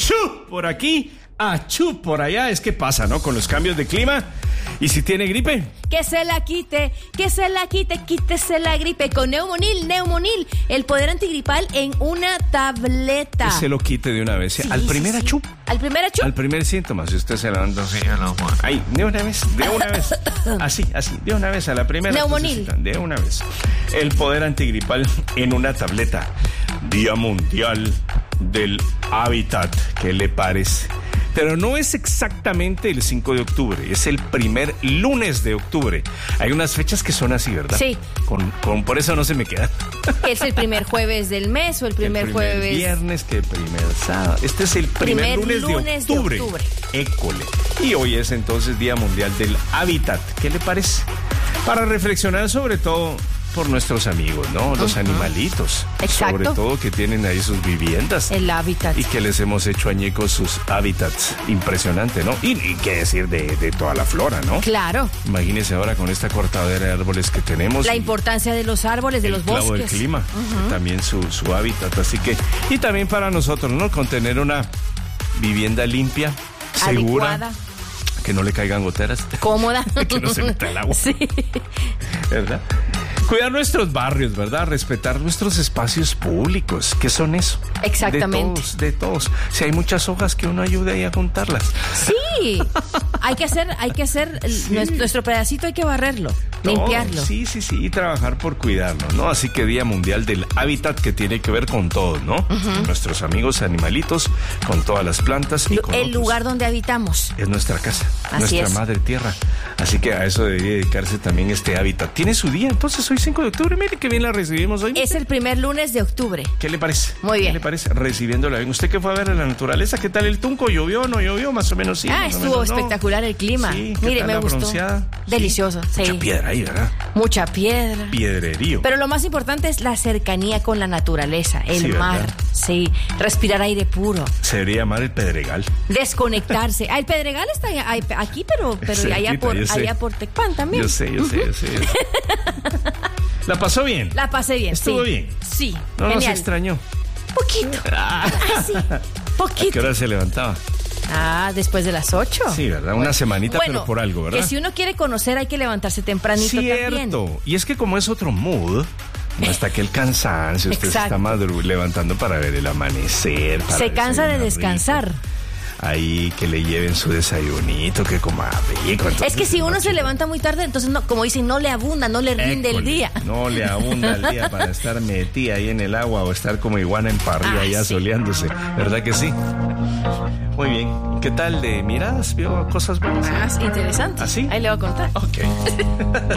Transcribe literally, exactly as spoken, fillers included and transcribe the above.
achú por aquí, achú por allá. Es que pasa, ¿no? Con los cambios de clima. ¿Y si tiene gripe? Que se la quite, que se la quite, quítese la gripe con Neumonil, Neumonil, el poder antigripal en una tableta. Que se lo quite de una vez. ¿Sí? Sí, Al sí, primer sí. achú. Al primer achú. Al primer síntoma, si usted se levanta así, ahí, de una vez, de una vez. Así, así, de una vez, a la primera. Neumonil. De una vez. El poder antigripal en una tableta. Día Mundial del Hábitat. ¿Qué le parece? Pero no es exactamente el cinco de octubre, es el primer lunes de octubre. Hay unas fechas que son así, ¿verdad? Sí. Con, con, por eso no se me queda. ¿Es el primer jueves del mes o el primer, el primer jueves? viernes, que el primer sábado. Este es el primer, Primer lunes, lunes de octubre. de octubre. École. Y hoy es entonces Día Mundial del Hábitat. ¿Qué le parece? Para reflexionar sobre todo por nuestros amigos, ¿no? Los uh-huh. animalitos. Exacto. Sobre todo que tienen ahí sus viviendas. El hábitat. Y que les hemos hecho añicos sus hábitats. Impresionante, ¿no? Y, y qué decir de, de toda la flora, ¿no? Claro. Imagínense ahora con esta cortadera de árboles que tenemos. La importancia de los árboles, de los bosques. El clima, uh-huh. también su, su hábitat. Así que, y también para nosotros, ¿no? Con tener una vivienda limpia, segura. Adecuada. Que no le caigan goteras. Cómoda. Que no se meta el agua. Sí. ¿Verdad? Cuidar nuestros barrios, ¿verdad? Respetar nuestros espacios públicos. ¿Qué son eso? Exactamente. De todos, de todos. Si hay muchas hojas, que uno ayude ahí a juntarlas. Sí. Hay que hacer, hay que hacer sí. nuestro pedacito, hay que barrerlo, no, limpiarlo. Sí, sí, sí, y trabajar por cuidarlo, ¿no? Así que Día Mundial del Hábitat, que tiene que ver con todos, ¿no? Uh-huh. Nuestros amigos animalitos, con todas las plantas y con el otros. Lugar donde habitamos. Es nuestra casa, Así nuestra es. madre tierra. Así que a eso debería dedicarse también este hábitat. Tiene su día, entonces hoy cinco de octubre, mire qué bien la recibimos hoy. Es el primer lunes de octubre. ¿Qué le parece? Muy bien. ¿Qué le parece? Recibiéndola bien. ¿Usted qué fue a ver en la naturaleza? ¿Qué tal el Tunco? ¿Llovió o no llovió? Más o menos sí. Ah, estuvo menos, espectacular no. el clima. Sí, mire, tal me la gustó. Bronceada? Delicioso, sí. Mucha piedra ahí, ¿verdad? Mucha piedra. Piedrerío. Pero lo más importante es la cercanía con la naturaleza, el sí, mar, ¿verdad? sí, respirar aire puro. Se debería llamar el Pedregal. Desconectarse. Ah, el Pedregal está aquí, pero, pero Cerquita, allá por allá por Tecpan también. Yo sé, yo sé, yo sé. Yo sé. ¿La pasó bien? La pasé bien, ¿Estuvo sí. bien? Sí, ¿No genial. nos extrañó? Poquito. Ah, sí, poquito. ¿A qué hora se levantaba? Ah, después de las ocho. Sí, ¿verdad? Una semanita, bueno, pero por algo, ¿verdad? Que si uno quiere conocer hay que levantarse tempranito. Cierto. También. Y es que como es otro mood, no está que el cansancio, usted se está madru- levantando para ver el amanecer. Para se cansa de rico. descansar. Ahí que le lleven su desayunito, que coma rico. Es que si uno se levanta muy tarde, entonces, no, como dicen, no le abunda, no le rinde École, el día. No le abunda el día para estar metida ahí en el agua o estar como iguana en parrilla ah, allá sí. soleándose. ¿Verdad que sí? Muy bien. ¿Qué tal de miradas? ¿Vio cosas buenas? Ah, interesante. ¿Así? Ahí le voy a contar. Ok.